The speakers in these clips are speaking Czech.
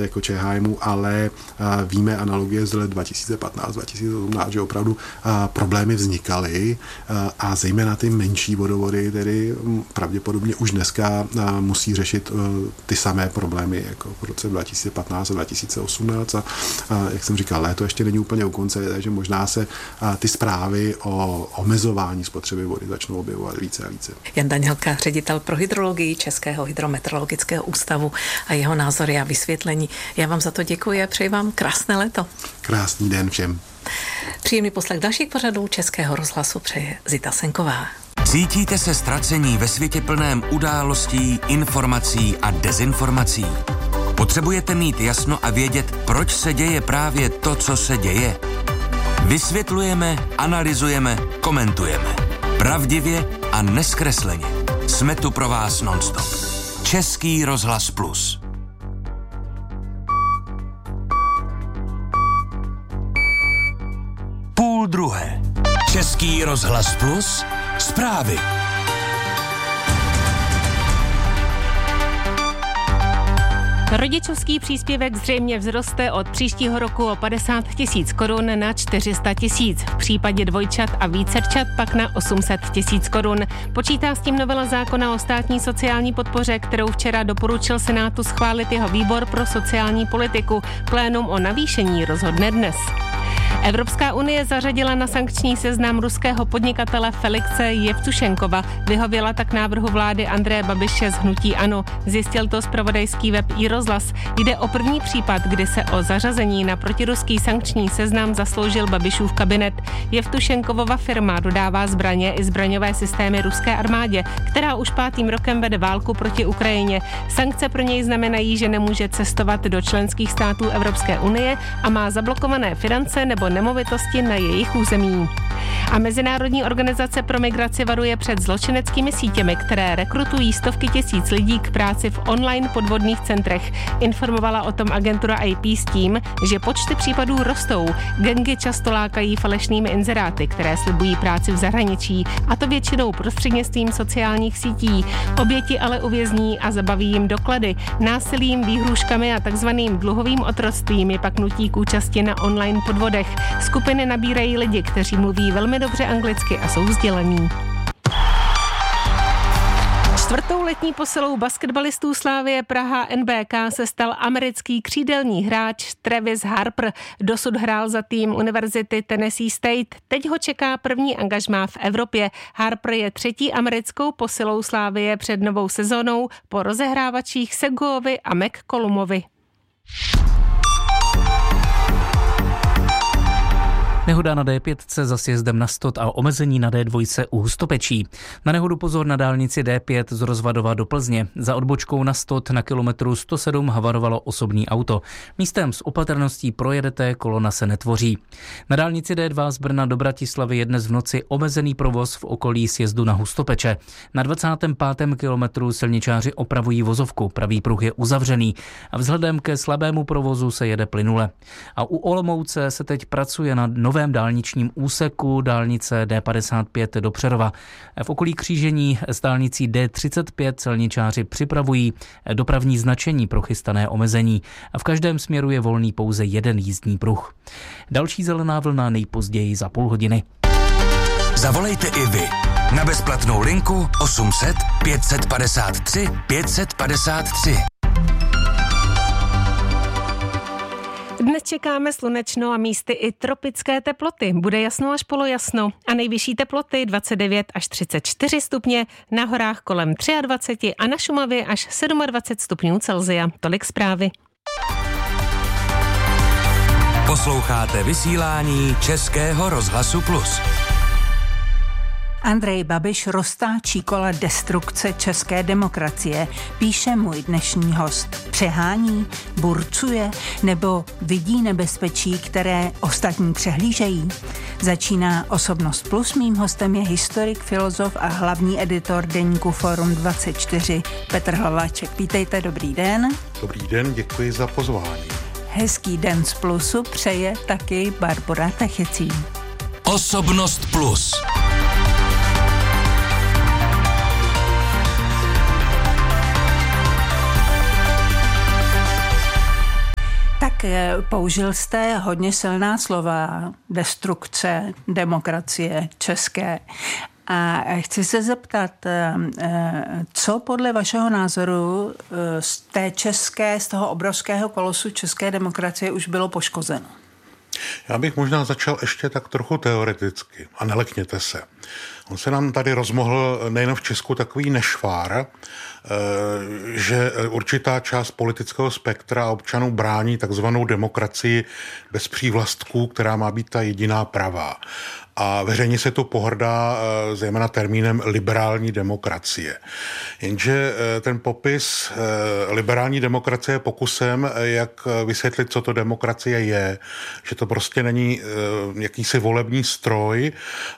jako ČHMu, ale víme analogie z let 2015-2018, že opravdu problémy vznikaly a zejména ty menší vodovody tedy pravděpodobně už dneska musí řešit ty samé problémy jako v roce 2015 a 2018 a jak jsem říkal, léto ještě není úplně u konce, takže možná se ty zprávy o omezování spotřeby vody začnou objevovat více a více. Jan Danělka, ředitel pro hydrologii Českého hydrometeorologického ústavu a jeho názory a vysvětlení. Já vám za to děkuji a přeji vám krásné léto. Krásný den všem. Příjemný poslech dalších pořadů Českého rozhlasu přeje Zita Senková. Cítíte se ztracení ve světě plném událostí, informací a dezinformací? Potřebujete mít jasno a vědět, proč se děje právě to, co se děje? Vysvětlujeme, analyzujeme, komentujeme. Pravdivě a nezkresleně. Jsme tu pro vás nonstop. Český rozhlas Plus. Půl druhé. Český rozhlas Plus. Zprávy. Rodičovský příspěvek zřejmě vzroste od příštího roku o 50 000 korun na 400 000. V případě dvojčat a vícerčat pak na 800 000 korun. Počítá s tím novela zákona o státní sociální podpoře, kterou včera doporučil Senátu schválit jeho výbor pro sociální politiku. Plénum o navýšení rozhodne dnes. Evropská unie zařadila na sankční seznam ruského podnikatele Felixe Jevtušenkova. Vyhověla tak návrhu vlády Andreje Babiše z hnutí ANO. Zjistil to zpravodajský web iRozhlas. Jde o první případ, kdy se o zařazení na protiruský sankční seznam zasloužil Babišův kabinet. Jevtušenkovova firma dodává zbraně i zbraňové systémy ruské armádě, která už 5. rokem vede válku proti Ukrajině. Sankce pro něj znamenají, že nemůže cestovat do členských států Evropské unie a má zablokované finance nebo nemovitosti na jejich území. A Mezinárodní organizace pro migraci varuje před zločineckými sítěmi, které rekrutují stovky tisíc lidí k práci v online podvodných centrech. Informovala o tom agentura AP s tím, že počty případů rostou. Gangy často lákají falešnými inzeráty, které slibují práci v zahraničí, a to většinou prostřednictvím sociálních sítí. Oběti ale uvězní a zabaví jim doklady. Násilím, výhrůžkami a takzvaným dluhovým otroctvím je pak nutí k účasti na online podvodech. Skupiny nabírají lidi, kteří mluví velmi dobře anglicky a jsou vzdělaní. Čtvrtou letní posilou basketbalistů Slavie Praha NBK se stal americký křídelní hráč Travis Harper. Dosud hrál za tým Univerzity Tennessee State. Teď ho čeká první angažmá v Evropě. Harper je třetí americkou posilou Slavie před novou sezónou po rozehrávačích Seguovi a McCollumovi. Nehoda na D5 za sjezdem na Stot a omezení na D2 u Hustopečí. Na nehodu pozor na dálnici D5 z Rozvadova do Plzně. Za odbočkou na Stot na kilometru 107 havarovalo osobní auto. Místem s opatrností projedete, kolona se netvoří. Na dálnici D2 z Brna do Bratislavy je dnes v noci omezený provoz v okolí sjezdu na Hustopeče. Na 25. kilometru silničáři opravují vozovku, pravý pruh je uzavřený a vzhledem ke slabému provozu se jede plynule. A u Olomouce se teď pracuje na novém dálničním úseku dálnice D55 do Přerova. V okolí křížení s dálnicí D35 silničáři připravují dopravní značení pro chystané omezení. V každém směru je volný pouze jeden jízdní pruh. Další zelená vlna nejpozději za půl hodiny. Zavolejte i vy na bezplatnou linku 800 553 553. Dnes čekáme slunečno a místy i tropické teploty. Bude jasno až polojasno a nejvyšší teploty 29 až 34 stupně, na horách kolem 23 a na Šumavě až 27 stupňů Celsia. Tolik zprávy. Posloucháte vysílání Českého rozhlasu Plus. Andrej Babiš roztáčí kola destrukce české demokracie, píše můj dnešní host. Přehání, burcuje nebo vidí nebezpečí, které ostatní přehlížejí? Začíná Osobnost Plus. Mým hostem je historik, filozof a hlavní editor deníku Forum 24 Petr Hlaváček. Vítejte, dobrý den. Dobrý den, děkuji za pozvání. Hezký den z Plusu přeje taky Barbora Techecí. Osobnost Plus. Tak použil jste hodně silná slova, destrukce demokracie české. A chci se zeptat, co podle vašeho názoru z toho obrovského kolosu české demokracie už bylo poškozeno? Já bych možná začal ještě tak trochu teoreticky a nelekněte se. On se nám tady rozmohl nejen v Česku takový nešvár, že určitá část politického spektra občanů brání takzvanou demokracii bez přívlastků, která má být ta jediná pravá. A veřejně se to pohrdá zejména termínem liberální demokracie. Jenže ten popis liberální demokracie je pokusem, jak vysvětlit, co to demokracie je. Že to prostě není jakýsi volební stroj,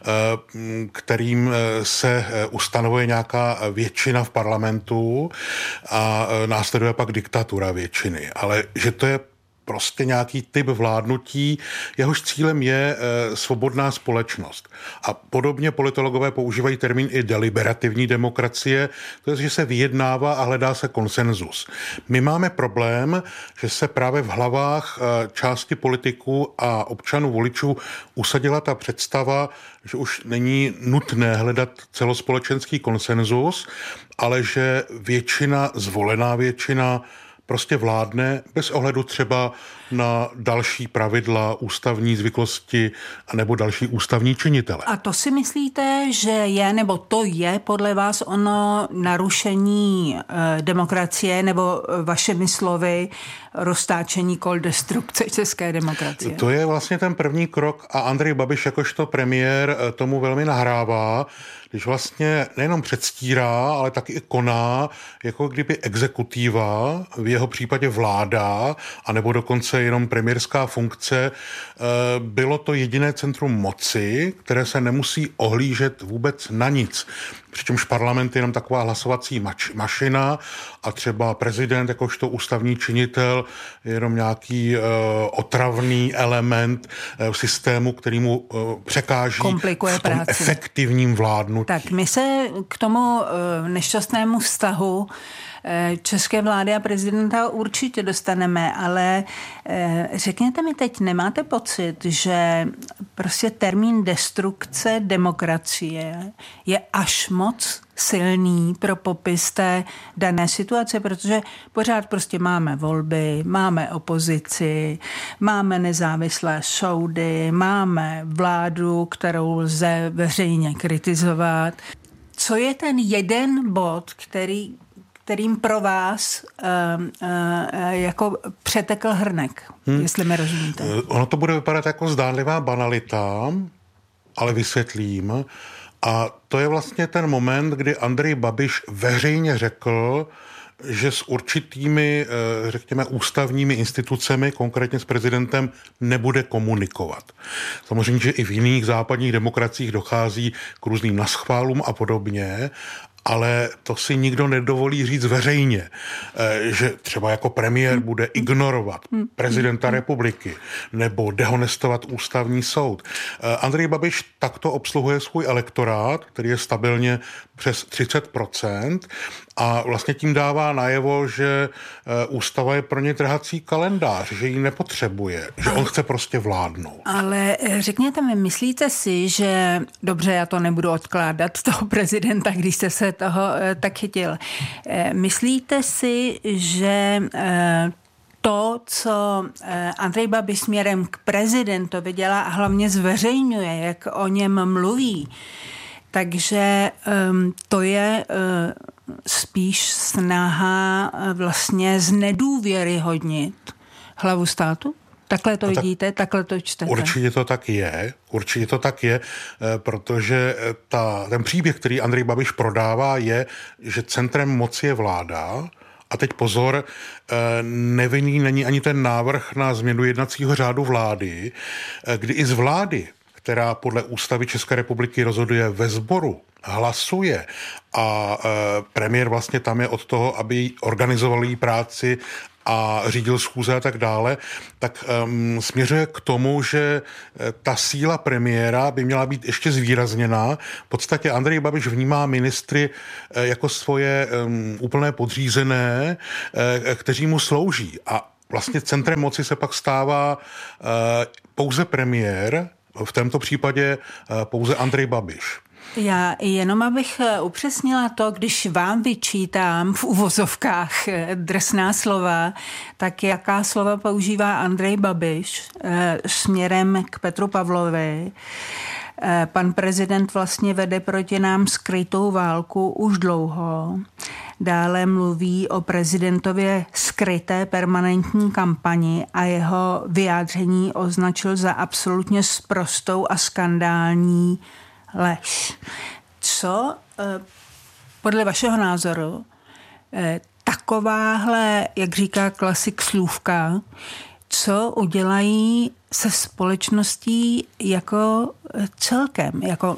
kterým se ustanovuje nějaká většina v parlamentu a následuje pak diktatura většiny. Ale že to je prostě nějaký typ vládnutí, jehož cílem je svobodná společnost. A podobně politologové používají termín i deliberativní demokracie, to je, že se vyjednává a hledá se konsenzus. My máme problém, že se právě v hlavách části politiků a občanů voličů usadila ta představa, že už není nutné hledat celospolečenský konsenzus, ale že většina, zvolená většina, prostě vládne bez ohledu třeba na další pravidla, ústavní zvyklosti nebo další ústavní činitele. A to si myslíte, že je, nebo to je podle vás ono narušení demokracie, nebo vašemi slovy roztáčení kol destrukce české demokracie? To je vlastně ten první krok a Andrej Babiš jakožto premiér tomu velmi nahrává, když vlastně nejenom předstírá, ale taky i koná, jako kdyby exekutiva, v jeho případě vláda, anebo dokonce jenom premiérská funkce, bylo to jediné centrum moci, které se nemusí ohlížet vůbec na nic. Přičemž parlament je jenom taková hlasovací mašina a třeba prezident jakožto ústavní činitel je jenom nějaký otravný element v systému, který mu překáží komplikuje v tom práci. Efektivním vládnutí. Tak my se k tomu nešťastnému vztahu české vlády a prezidenta určitě dostaneme, ale řekněte mi teď, nemáte pocit, že prostě termín destrukce demokracie je až moc silný pro popis té dané situace, protože pořád prostě máme volby, máme opozici, máme nezávislé soudy, máme vládu, kterou lze veřejně kritizovat. Co je ten jeden bod, kterým pro vás jako přetekl hrnek, jestli mi rozumíte? Ono to bude vypadat jako zdánlivá banalita, ale vysvětlím. A to je vlastně ten moment, kdy Andrej Babiš veřejně řekl, že s určitými, řekněme, ústavními institucemi, konkrétně s prezidentem, nebude komunikovat. Samozřejmě, že i v jiných západních demokraciích dochází k různým naschválům a podobně, ale to si nikdo nedovolí říct veřejně, že třeba jako premiér bude ignorovat prezidenta republiky nebo dehonestovat ústavní soud. Andrej Babiš takto obsluhuje svůj elektorát, který je stabilně přes 30%, a vlastně tím dává najevo, že ústava je pro ně trhací kalendář, že ji nepotřebuje, že on chce prostě vládnout. Ale řekněte mi, myslíte si, že, dobře, já to nebudu odkládat, toho prezidenta, když jste se toho tak chytil, myslíte si, že to, co Andrej Babiš směrem k prezidentovi dělá a hlavně zveřejňuje, jak o něm mluví, takže to je spíš snaha vlastně znedůvěryhodnit hlavu státu? Takhle to vidíte, takhle to čtete? Určitě to tak je, protože ten příběh, který Andrej Babiš prodává, je, že centrem moci je vláda. A teď pozor, nevinný není ani ten návrh na změnu jednacího řádu vlády, kdy i z vlády, která podle ústavy České republiky rozhoduje ve sboru, hlasuje a premiér vlastně tam je od toho, aby organizoval jí práci a řídil schůze a tak dále, tak směřuje k tomu, že ta síla premiéra by měla být ještě zvýrazněná. V podstatě Andrej Babiš vnímá ministry jako svoje úplné podřízené, kteří mu slouží. A vlastně centrem moci se pak stává pouze premiér, v tomto případě pouze Andrej Babiš. Já jenom abych upřesnila to, když vám vyčítám v uvozovkách drsná slova, tak jaká slova používá Andrej Babiš směrem k Petru Pavlovi. Pan prezident vlastně vede proti nám skrytou válku už dlouho. Dále mluví o prezidentově skryté permanentní kampani a jeho vyjádření označil za absolutně sprostou a skandální lež. Co podle vašeho názoru takováhle, jak říká klasik slůvka, co udělají se společností jako celkem, jako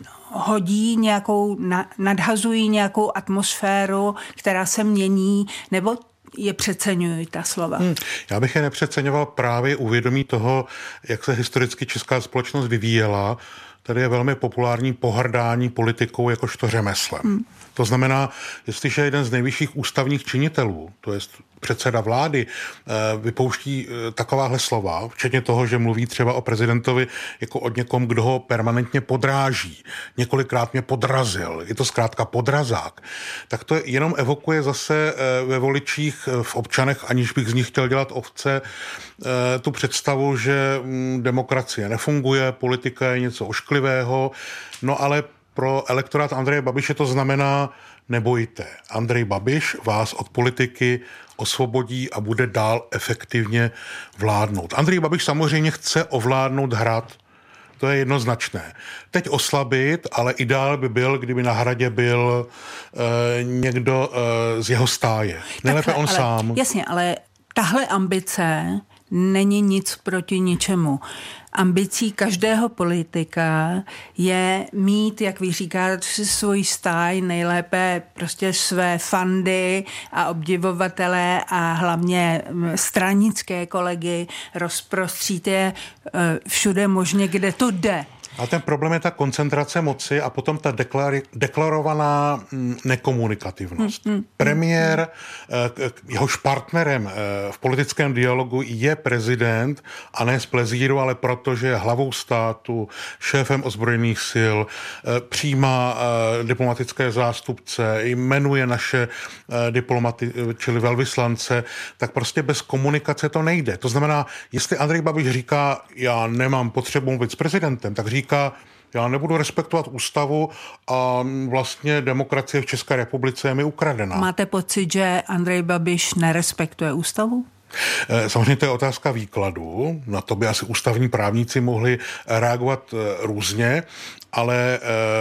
hodí nějakou, nadhazují nějakou atmosféru, která se mění, nebo je přeceňují ta slova? Já bych je nepřeceňoval právě u vědomí toho, jak se historicky česká společnost vyvíjela. Tady je velmi populární pohrdání politikou jakožto řemeslem. To znamená, jestliže jeden z nejvyšších ústavních činitelů, to je předseda vlády, vypouští takováhle slova, včetně toho, že mluví třeba o prezidentovi jako o někom, kdo ho permanentně podráží, několikrát mě podrazil, je to zkrátka podrazák, tak to jenom evokuje zase ve voličích, v občanech, aniž bych z nich chtěl dělat ovce, tu představu, že demokracie nefunguje, politika je něco ošklivého, no ale pro elektorát Andreje Babiše to znamená, nebojte, Andrej Babiš vás od politiky osvobodí a bude dál efektivně vládnout. Andrej Babiš samozřejmě chce ovládnout hrad, to je jednoznačné. Teď oslabit, ale ideál by byl, kdyby na hradě byl někdo z jeho stáje. Nejlépe on sám. Jasně, ale tahle ambice není nic proti ničemu. Ambicí každého politika je mít, jak vy říkáte, svůj stáj, nejlépe prostě své fandy a obdivovatele a hlavně stranické kolegy, rozprostřít je všude možně, kde to jde. A ten problém je ta koncentrace moci a potom ta deklarovaná nekomunikativnost. Premiér, jehož partnerem v politickém dialogu je prezident a ne z plezíru, ale protože je hlavou státu, šéfem ozbrojených sil, přijímá diplomatické zástupce, jmenuje naše diplomaty, čili velvyslance, tak prostě bez komunikace to nejde. To znamená, jestli Andrej Babiš říká, já nemám potřebu mluvit s prezidentem, tak říká, já nebudu respektovat ústavu a vlastně demokracie v České republice je mi ukradená. Máte pocit, že Andrej Babiš nerespektuje ústavu? Samozřejmě to je otázka výkladu, na to by asi ústavní právníci mohli reagovat různě, ale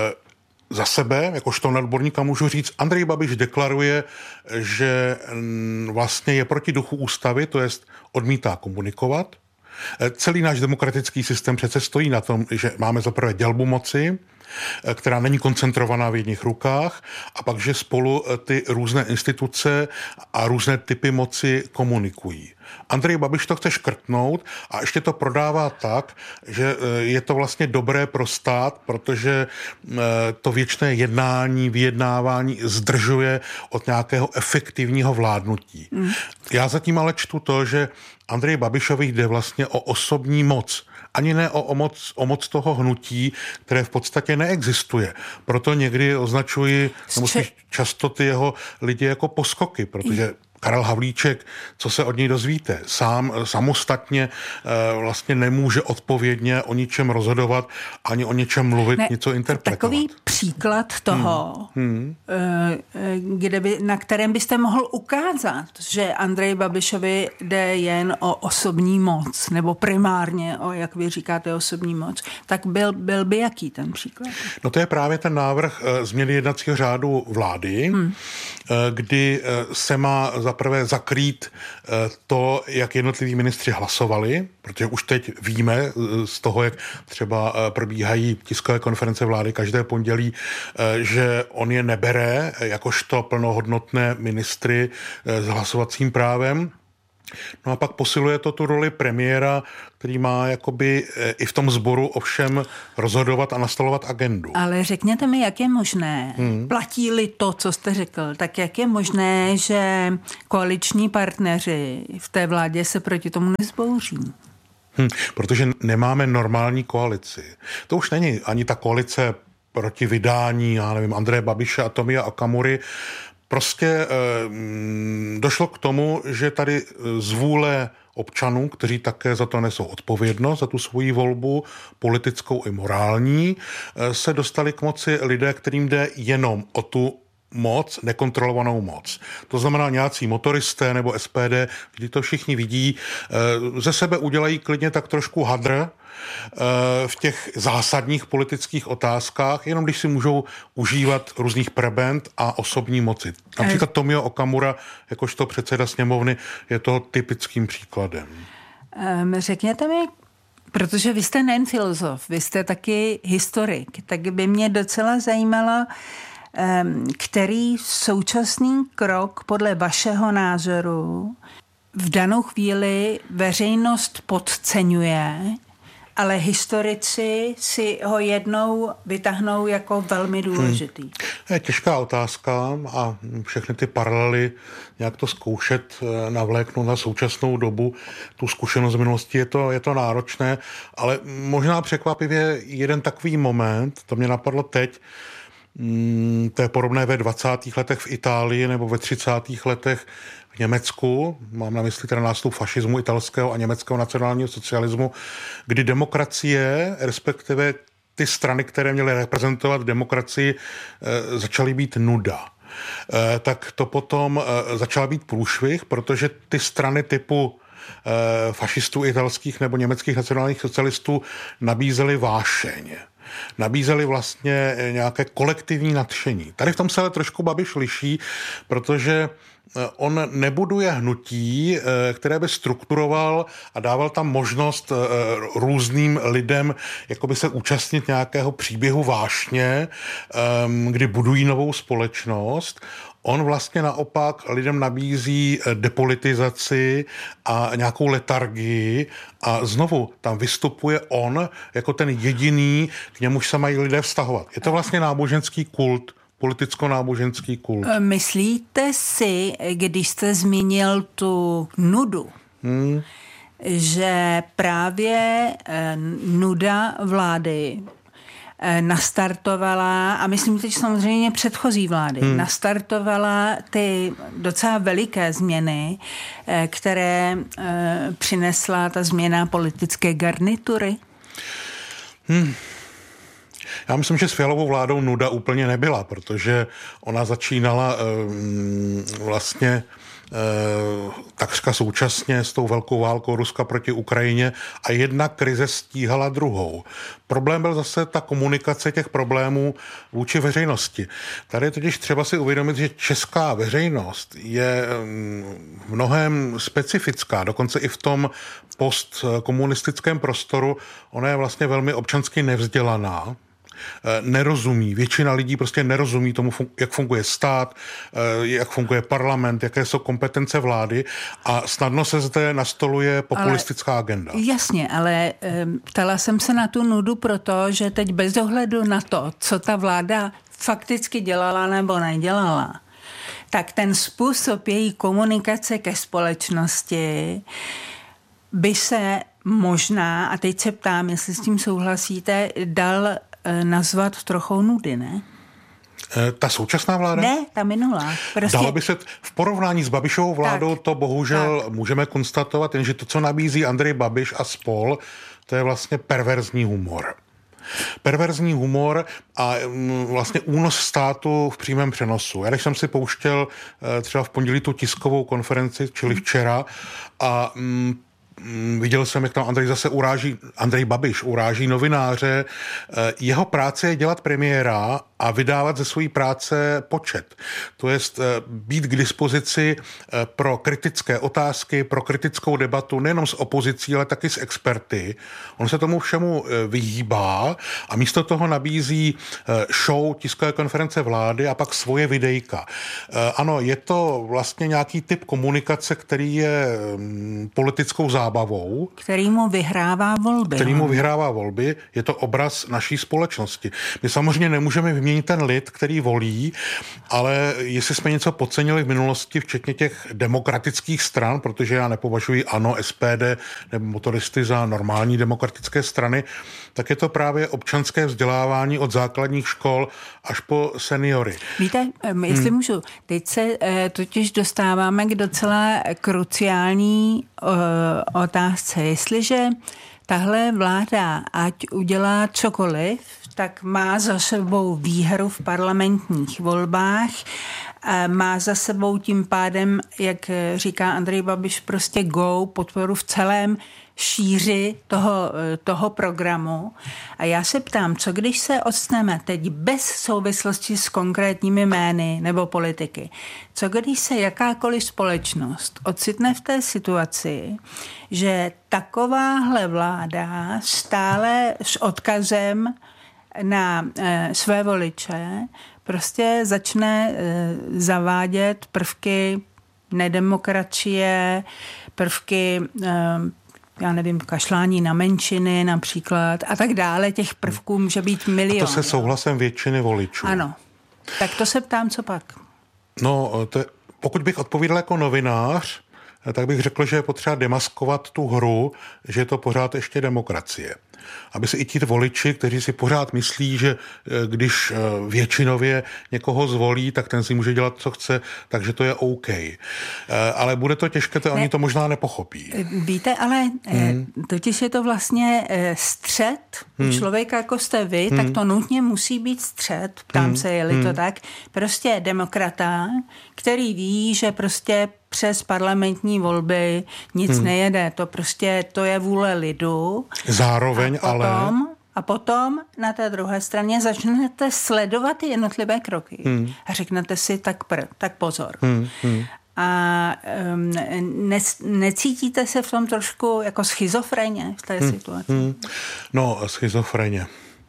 za sebe, jakožto nadborníka můžu říct, Andrej Babiš deklaruje, že vlastně je proti duchu ústavy, to jest odmítá komunikovat. Celý náš demokratický systém přece stojí na tom, že máme zaprvé dělbu moci, která není koncentrovaná v jedných rukách, a pak, že spolu ty různé instituce a různé typy moci komunikují. Andrej Babiš to chce škrtnout a ještě to prodává tak, že je to vlastně dobré pro stát, protože to věčné jednání, vyjednávání zdržuje od nějakého efektivního vládnutí. Já zatím ale čtu to, že Andrej Babišovi jde vlastně o osobní moc. Ani ne o moc toho hnutí, které v podstatě neexistuje. Proto někdy označuji, nebo spíš často ty jeho lidi jako poskoky, protože Karel Havlíček, co se od něj dozvíte, sám samostatně vlastně nemůže odpovědně o ničem rozhodovat, ani o něčem mluvit, něco interpretovat. Takový příklad toho, na kterém byste mohl ukázat, že Andrej Babišovi jde jen o osobní moc, nebo primárně o, jak vy říkáte, osobní moc, tak byl by jaký ten příklad? No to je právě ten návrh změny jednacího řádu vlády, kdy se má zaprvé zakrýt to, jak jednotliví ministři hlasovali, protože už teď víme z toho, jak třeba probíhají tiskové konference vlády každé pondělí, že on je nebere jakožto plnohodnotné ministry s hlasovacím právem. No a pak posiluje to tu roli premiéra, který má jakoby i v tom sboru ovšem rozhodovat a nastolovat agendu. Ale řekněte mi, jak je možné, platí-li to, co jste řekl, tak jak je možné, že koaliční partneři v té vládě se proti tomu nezbouří? Protože nemáme normální koalici. To už není ani ta koalice proti vydání, já nevím, Andreje Babiše a Tomia Okamury. Prostě došlo k tomu, že tady z vůle občanů, kteří také za to nesou odpovědnost, za tu svoji volbu, politickou i morální, se dostali k moci lidé, kterým jde jenom o tu moc, nekontrolovanou moc. To znamená nějací motoristé nebo SPD, když to všichni vidí, ze sebe udělají klidně tak trošku hadr v těch zásadních politických otázkách, jenom když si můžou užívat různých prebend a osobní moci. Například Tomio Okamura, jakožto předseda sněmovny, je toho typickým příkladem. Řekněte mi, protože vy jste nejen filozof, vy jste taky historik, tak by mě docela zajímalo, který současný krok podle vašeho názoru v danou chvíli veřejnost podceňuje, ale historici si ho jednou vytáhnou jako velmi důležitý. Je těžká otázka a všechny ty paralely, nějak to zkoušet navléknout na současnou dobu, tu zkušenost z minulosti, je to náročné, ale možná překvapivě jeden takový moment, to mě napadlo teď, to je podobné ve 20. letech v Itálii nebo ve 30. letech v Německu, mám na mysli teda nástup fašismu italského a německého nacionálního socialismu, kdy demokracie, respektive ty strany, které měly reprezentovat demokracii, začaly být nuda. Tak to potom začala být průšvih, protože ty strany typu fašistů italských nebo německých nacionálních socialistů nabízely vášeň. Nabízeli vlastně nějaké kolektivní nadšení. Tady v tom se ale trošku Babiš liší, protože on nebuduje hnutí, které by strukturoval a dával tam možnost různým lidem jakoby se účastnit nějakého příběhu vášně, kdy budují novou společnost. On vlastně naopak lidem nabízí depolitizaci a nějakou letargii a znovu tam vystupuje on jako ten jediný, k němuž se mají lidé vztahovat. Je to vlastně náboženský kult, politicko-náboženský kult. Myslíte si, když jste zmínil tu nudu, že právě nuda vlády nastartovala, a myslím teď samozřejmě předchozí vlády, nastartovala ty docela veliké změny, které přinesla ta změna politické garnitury? Já myslím, že s Fialovou vládou nuda úplně nebyla, protože ona začínala vlastně takřka současně s tou velkou válkou Ruska proti Ukrajině a jedna krize stíhala druhou. Problém byl zase ta komunikace těch problémů vůči veřejnosti. Tady je totiž třeba si uvědomit, že česká veřejnost je mnohem specifická, dokonce i v tom postkomunistickém prostoru. Ona je vlastně velmi občansky nevzdělaná, nerozumí. Většina lidí prostě nerozumí tomu, jak funguje stát, jak funguje parlament, jaké jsou kompetence vlády a snadno se zde nastoluje populistická agenda. Jasně, ale ptala jsem se na tu nudu proto, že teď bez ohledu na to, co ta vláda fakticky dělala nebo nedělala, tak ten způsob její komunikace ke společnosti by se možná, a teď se ptám, jestli s tím souhlasíte, dal nazvat trochou nudy, ne? Ta současná vláda? Ne, ta minulá. Prostě... Dalo by se v porovnání s Babišovou vládou, to bohužel můžeme konstatovat, jenže to, co nabízí Andrej Babiš a spol, to je vlastně perverzní humor. Perverzní humor a vlastně únos státu v přímém přenosu. Já když jsem si pouštěl třeba v pondělí tu tiskovou konferenci, čili včera, a viděl jsem, jak tam Andrej Babiš uráží novináře. Jeho práce je dělat premiéra a vydávat ze své práce počet. To jest být k dispozici pro kritické otázky, pro kritickou debatu, nejenom s opozicí, ale taky s experty. On se tomu všemu vyhýbá a místo toho nabízí show tiskové konference vlády a pak svoje videjka. Ano, je to vlastně nějaký typ komunikace, který je politickou zábavou. Který mu vyhrává volby. Je to obraz naší společnosti. My samozřejmě nemůžeme vyměnit ten lid, který volí, ale jestli jsme něco podcenili v minulosti, včetně těch demokratických stran, protože já nepovažuji ANO, SPD nebo motoristy za normální demokratické strany, tak je to právě občanské vzdělávání od základních škol až po seniory. Víte, jestli můžu, teď se totiž dostáváme k docela kruciální otázce. Jestliže tahle vláda, ať udělá cokoliv, tak má za sebou výhru v parlamentních volbách, má za sebou tím pádem, jak říká Andrej Babiš, prostě podporu v celém šíři toho programu. A já se ptám, co když se odstneme teď bez souvislosti s konkrétními jmény nebo politiky, co když se jakákoliv společnost ocitne v té situaci, že takováhle vláda stále s odkazem na své voliče prostě začne zavádět prvky nedemokracie, prvky já nevím, kašlání na menšiny například a tak dále. Těch prvků může být milion. A to se souhlasem většiny voličů. Ano. Tak to se ptám, co pak? No, pokud bych odpovídal jako novinář, tak bych řekl, že je potřeba demaskovat tu hru, že je to pořád ještě demokracie. Aby si i ti voliči, kteří si pořád myslí, že když většinově někoho zvolí, tak ten si může dělat, co chce, takže to je OK. Ale bude to těžké, oni to možná nepochopí. Víte, ale totiž je to vlastně střet u člověka, jako jste vy, tak to nutně musí být střet, ptám se, je-li to tak, prostě demokrata, který ví, že prostě přes parlamentní volby nic nejede. To je vůle lidu. Zároveň A potom na té druhé straně začnete sledovat ty jednotlivé kroky. A řeknete si, tak pozor. A necítíte se v tom trošku jako schizofreně v té situaci? No, schizofreně.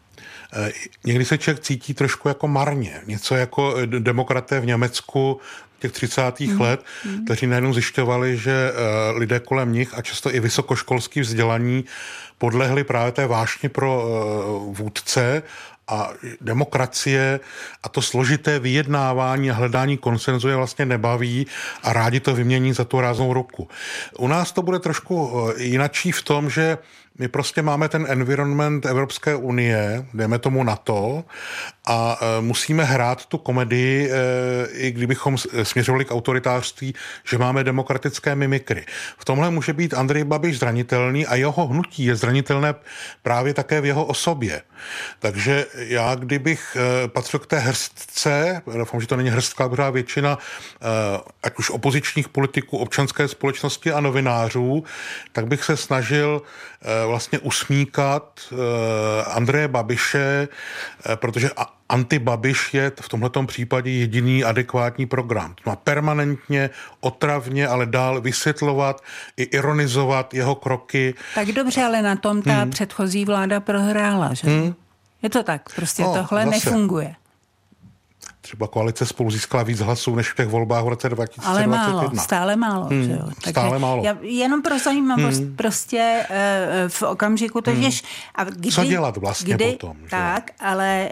Někdy se člověk cítí trošku jako marně. Něco jako demokraté v Německu těch 30. let, kteří najednou zjišťovali, že lidé kolem nich a často i vysokoškolský vzdělaní podlehli právě té vášni pro vůdce a demokracie a to složité vyjednávání a hledání konsenzu je vlastně nebaví a rádi to vymění za tu ráznou ruku. U nás to bude trošku jinačí v tom, že my prostě máme ten environment Evropské unie, dejme tomu NATO, a musíme hrát tu komedii, i kdybychom směřovali k autoritářství, že máme demokratické mimikry. V tomhle může být Andrej Babiš zranitelný a jeho hnutí je zranitelné právě také v jeho osobě. Takže já, kdybych patřil k té hrstce, doufám, že to není hrstka, pořád většina, ať už opozičních politiků, občanské společnosti a novinářů, tak bych se snažil vlastně usmíkat Andreje Babiše, protože anti-Babiš je v tomhletom případě jediný adekvátní program. To má permanentně, otravně, ale dál vysvětlovat i ironizovat jeho kroky. Tak dobře, ale na tom ta předchozí vláda prohrála, že? Je to tak, prostě tohle nefunguje. Třeba koalice Spolu získala víc hlasů než v těch volbách v roce 2021. Ale málo, stále málo. Že jo? Stále málo. Jenom pro zajímavost, prostě v okamžiku totiž... Co dělat vlastně potom? Tak, že? Ale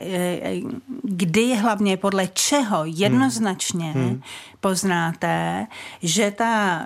kdy hlavně podle čeho jednoznačně poznáte, že ta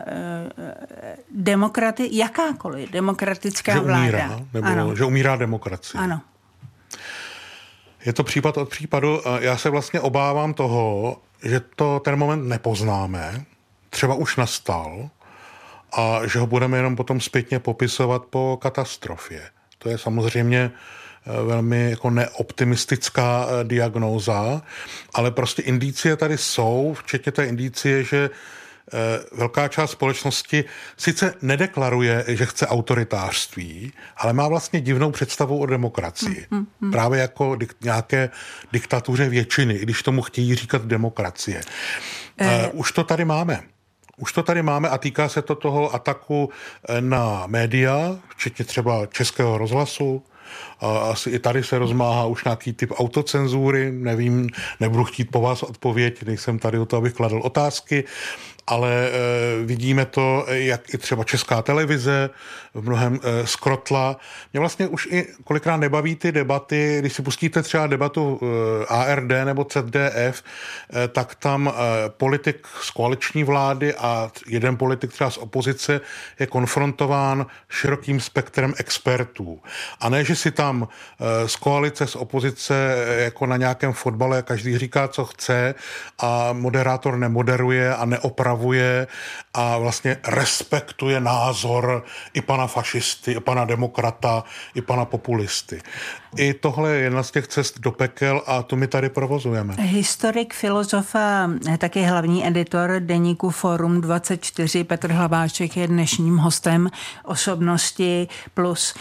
jakákoliv demokratická vláda... Že umírá demokracie. Ano. Je to případ od případu. Já se vlastně obávám toho, že ten moment nepoznáme, třeba už nastal, a že ho budeme jenom potom zpětně popisovat po katastrofě. To je samozřejmě velmi jako neoptimistická diagnóza, ale prostě indicie tady jsou, včetně té indicie, že velká část společnosti sice nedeklaruje, že chce autoritářství, ale má vlastně divnou představu o demokracii. Právě jako nějaké diktatuře většiny, i když tomu chtějí říkat demokracie. Už to tady máme a týká se to toho ataku na média, včetně třeba Českého rozhlasu. A asi i tady se rozmáhá už nějaký typ autocenzury, nevím, nebudu chtít po vás odpověď, nejsem tady o to, abych kladl otázky, ale vidíme to, jak i třeba Česká televize v mnohem skrotla. Mě vlastně už i kolikrát nebaví ty debaty, když si pustíte třeba debatu ARD nebo ZDF, tak tam politik z koaliční vlády a jeden politik třeba z opozice je konfrontován širokým spektrem expertů. A ne, že si tam z koalice, z opozice jako na nějakém fotbale každý říká, co chce a moderátor nemoderuje a neopravuje a vlastně respektuje názor i pana fašisty, i pana demokrata, i pana populisty. I tohle je jedna z těch cest do pekel a to my tady provozujeme. Historik, filozof a taky hlavní editor deníku Forum 24 Petr Hlaváček je dnešním hostem Osobnosti Plus.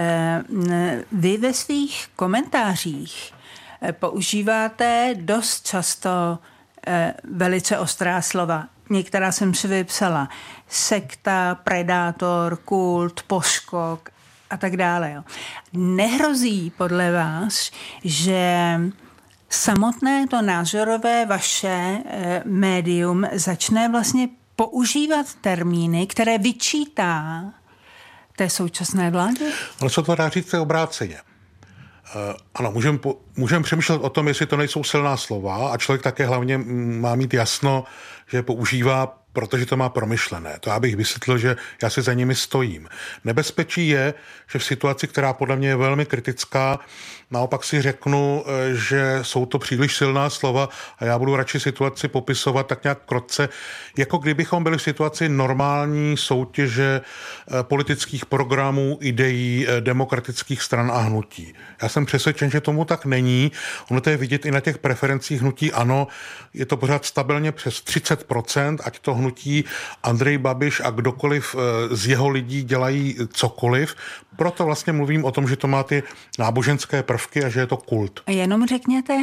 Vy ve svých komentářích používáte dost často velice ostrá slova. Některá jsem si vypsala. Sekta, predátor, kult, poskok a tak dále. Jo. Nehrozí podle vás, že samotné to názorové vaše médium začne vlastně používat termíny, které vyčítá té současné vládě? Ale co to dá říct obráceně? Ano, můžeme přemýšlet o tom, jestli to nejsou silná slova a člověk také hlavně má mít jasno, že je používá, protože to má promyšlené. To já bych vysvětlil, že já si za nimi stojím. Nebezpečí je, že v situaci, která podle mě je velmi kritická, naopak si řeknu, že jsou to příliš silná slova a já budu radši situaci popisovat tak nějak krotce, jako kdybychom byli v situaci normální soutěže politických programů, ideí demokratických stran a hnutí. Já jsem přesvědčen, že tomu tak není. Ono to je vidět i na těch preferencích hnutí ANO. Je to pořád stabilně přes 30%, ať to hnutí Andrej Babiš a kdokoliv z jeho lidí dělají cokoliv. Proto vlastně mluvím o tom, že to má ty náboženské prvky a že je to kult. Jenom řekněte,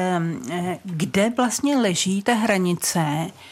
kde vlastně leží ta hranice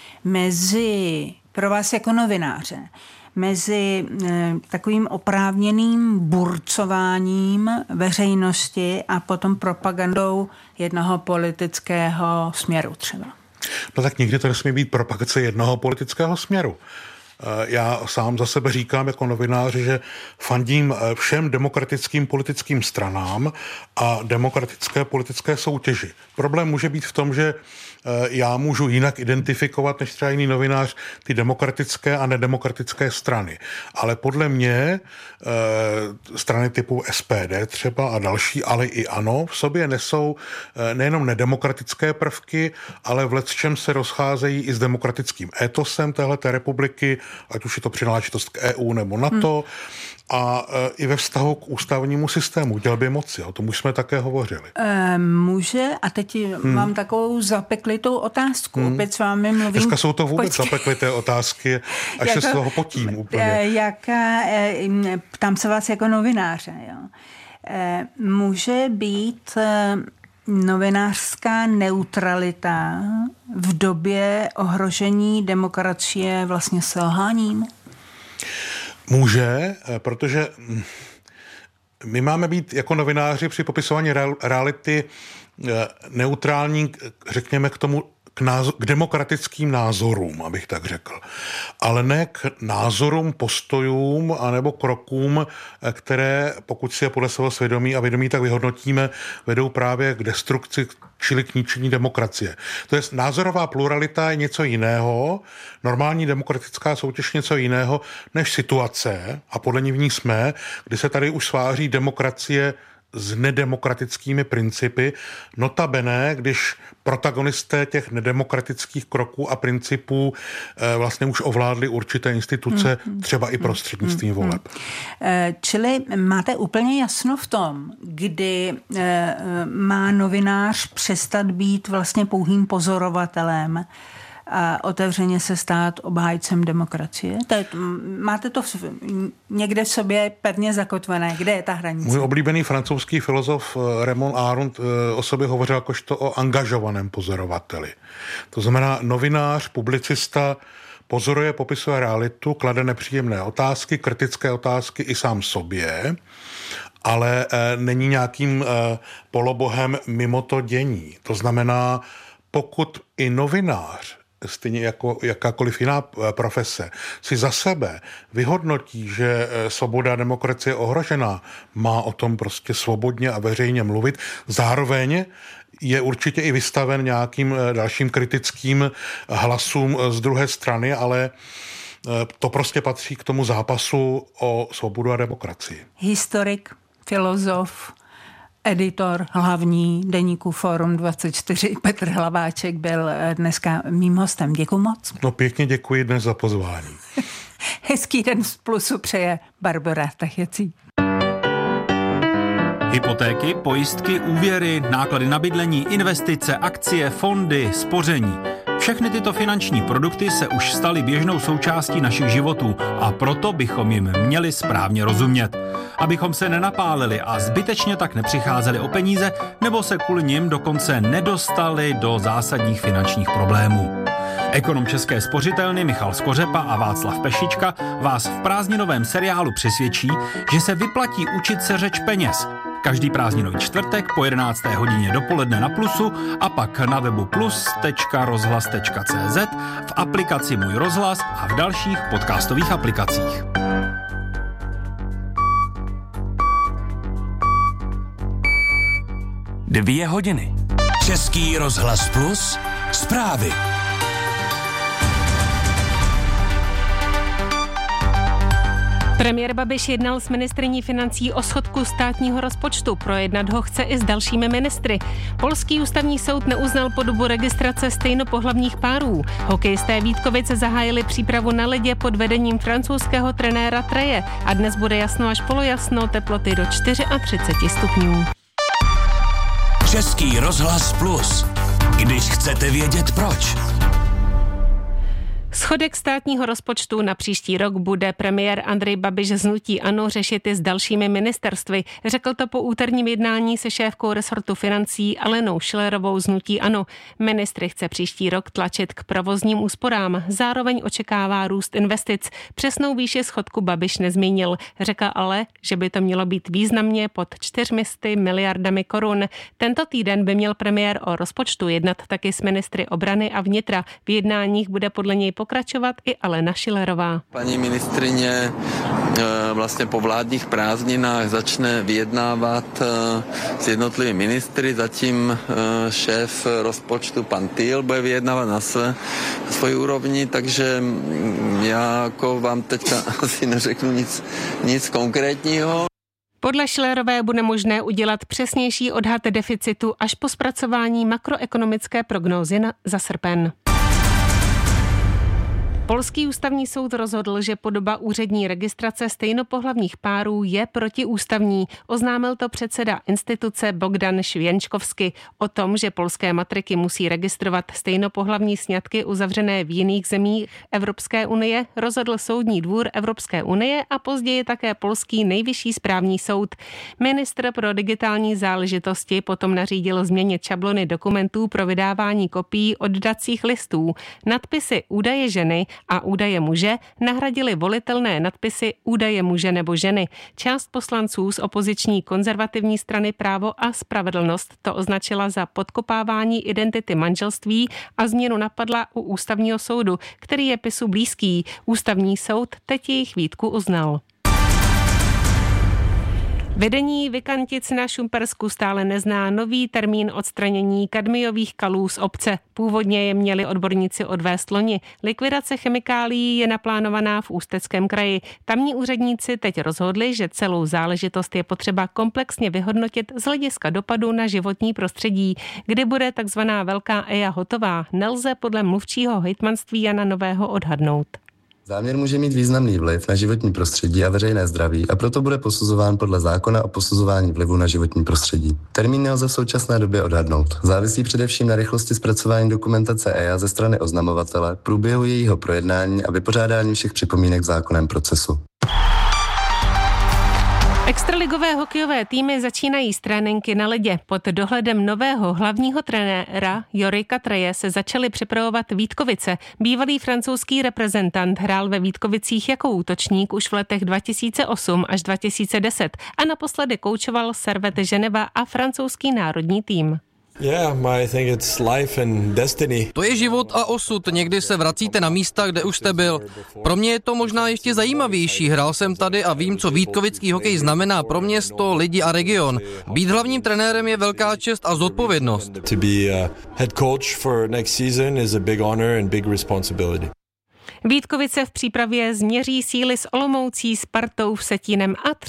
mezi, pro vás jako novináře, mezi takovým oprávněným burcováním veřejnosti a potom propagandou jednoho politického směru třeba? No tak nikdy to nesmí být propagace jednoho politického směru. Já sám za sebe říkám jako novinář, že fandím všem demokratickým politickým stranám a demokratické politické soutěži. Problém může být v tom, že já můžu jinak identifikovat než třeba jiný novinář ty demokratické a nedemokratické strany. Ale podle mě strany typu SPD třeba a další, ale i ANO v sobě nesou nejenom nedemokratické prvky, ale v lecčem se rozcházejí i s demokratickým étosem téhleté republiky, ať už je to přináležitost k EU nebo NATO, a i ve vztahu k ústavnímu systému, dělbě moci. O tom už jsme také hovořili. Může, a teď mám takovou zapeklitou otázku. Opět s vámi mluvím. Dneska jsou to vůbec zapeklité otázky, až se z toho potím úplně. Ptám se vás jako novináře. Jo. Může být novinářská neutralita v době ohrožení demokracie vlastně selháním? Může, protože my máme být jako novináři při popisování reality neutrální, řekněme, k demokratickým názorům, abych tak řekl. Ale ne k názorům, postojům anebo krokům, které, pokud si je podle svého svědomí a vědomí tak vyhodnotíme, vedou právě k destrukci, čili k ničení demokracie. To je názorová pluralita je něco jiného, normální demokratická soutěž něco jiného, než situace, a podle ní v ní jsme, kdy se tady už sváří demokracie s nedemokratickými principy. Notabene, když protagonisté těch nedemokratických kroků a principů vlastně už ovládli určité instituce, třeba i prostřednictvím voleb. Čili máte úplně jasno v tom, kdy má novinář přestat být vlastně pouhým pozorovatelem a otevřeně se stát obhájcem demokracie? Máte to někde v sobě pevně zakotvené? Kde je ta hranice? Můj oblíbený francouzský filozof Raymond Aron o sobě hovořil jakožto o angažovaném pozorovateli. To znamená, novinář, publicista pozoruje, popisuje realitu, klade nepříjemné otázky, kritické otázky i sám sobě, ale není nějakým polobohem mimo to dění. To znamená, pokud i novinář, stejně jako jakákoliv jiná profese, si za sebe vyhodnotí, že svoboda a demokracie je ohrožená, má o tom prostě svobodně a veřejně mluvit, zároveň je určitě i vystaven nějakým dalším kritickým hlasům z druhé strany, ale to prostě patří k tomu zápasu o svobodu a demokracii. Historik, filozof, editor hlavní deníku Forum 24 Petr Hlaváček byl dneska mým hostem. Děkuji moc. No pěkně děkuji dnes za pozvání. Hezký den z Plusu přeje Barbora Tachecí. Hypotéky, pojistky, úvěry, náklady na bydlení, investice, akcie, fondy, spoření. Všechny tyto finanční produkty se už staly běžnou součástí našich životů a proto bychom jim měli správně rozumět. Abychom se nenapálili a zbytečně tak nepřicházeli o peníze nebo se kvůli nim dokonce nedostali do zásadních finančních problémů. Ekonom České spořitelny Michal Skořepa a Václav Pešička vás v prázdninovém seriálu přesvědčí, že se vyplatí učit se řeč peněz. Každý prázdninový čtvrtek po 11. hodině dopoledne na Plusu a pak na webu plus.rozhlas.cz, v aplikaci Můj rozhlas a v dalších podcastových aplikacích. Dvě hodiny. Český rozhlas Plus. Zprávy. Premiér Babiš jednal s ministryní financí o schodku státního rozpočtu. Projednat ho chce i s dalšími ministry. Polský ústavní soud neuznal podobu registrace stejnopohlavních párů. Hokejisté Vítkovice zahájili přípravu na ledě pod vedením francouzského trenéra Treje a dnes bude jasno až polojasno, teploty do 34 stupňů. Český rozhlas Plus. Když chcete vědět proč. Schodek státního rozpočtu na příští rok bude premiér Andrej Babiš z hnutí ANO řešit i s dalšími ministerstvy. Řekl to po úterním jednání se šéfkou resortu financí Alenou Schillerovou z hnutí ANO. Ministry chce příští rok tlačit k provozním úsporám. Zároveň očekává růst investic. Přesnou výši schodku Babiš nezmínil. Řekl ale, že by to mělo být významně pod 400 miliardami korun. Tento týden by měl premiér o rozpočtu jednat taky s ministry obrany a vnitra. V jednáních bude podle něj pokračovat i Alena Schillerová. Paní ministryně vlastně po vládních prázdninách začne vyjednávat s jednotlivými ministry, zatím šéf rozpočtu pan Týl bude vyjednávat na svoji úrovni, takže já jako vám teďka asi neřeknu nic konkrétního. Podle Schillerové bude možné udělat přesnější odhad deficitu až po zpracování makroekonomické prognózy za srpen. Polský ústavní soud rozhodl, že podoba úřední registrace stejnopohlavních párů je protiústavní. Oznámil to předseda instituce Bogdan Švěnčkovsky. O tom, že polské matriky musí registrovat stejnopohlavní sňatky uzavřené v jiných zemích Evropské unie, rozhodl Soudní dvůr Evropské unie a později také polský nejvyšší správní soud. Ministr pro digitální záležitosti potom nařídil změnit šablony dokumentů pro vydávání kopií oddacích listů. Nadpisy údaje ženy a údaje muže nahradili volitelné nadpisy údaje muže nebo ženy. Část poslanců z opoziční konzervativní strany Právo a spravedlnost to označila za podkopávání identity manželství a změnu napadla u ústavního soudu, který je PiSu blízký. Ústavní soud teď jejich výtku uznal. Vedení Vykantic na Šumpersku stále nezná nový termín odstranění kadmiových kalů z obce. Původně je měli odborníci odvést loni. Likvidace chemikálií je naplánovaná v Ústeckém kraji. Tamní úředníci teď rozhodli, že celou záležitost je potřeba komplexně vyhodnotit z hlediska dopadu na životní prostředí. Kdy bude takzvaná velká EIA hotová, nelze podle mluvčího hejtmanství Jana Nového odhadnout. Záměr může mít významný vliv na životní prostředí a veřejné zdraví a proto bude posuzován podle zákona o posuzování vlivu na životní prostředí. Termín nelze v současné době odhadnout. Závisí především na rychlosti zpracování dokumentace EIA ze strany oznamovatele, průběhu jejího projednání a vypořádání všech připomínek v zákonném procesu. Extraligové hokejové týmy začínají s tréninky na ledě. Pod dohledem nového hlavního trenéra Jorika Treje se začaly připravovat Vítkovice. Bývalý francouzský reprezentant hrál ve Vítkovicích jako útočník už v letech 2008 až 2010 a naposledy koučoval Servette Ženeva a francouzský národní tým. To je život a osud. Někdy se vracíte na místa, kde už jste byl. Pro mě je to možná ještě zajímavější. Hrál jsem tady a vím, co vítkovický hokej znamená pro město, lidi a region. Být hlavním trenérem je velká čest a zodpovědnost. Vítkovice v přípravě změří síly s Olomoucí, Spartou, Vsetínem a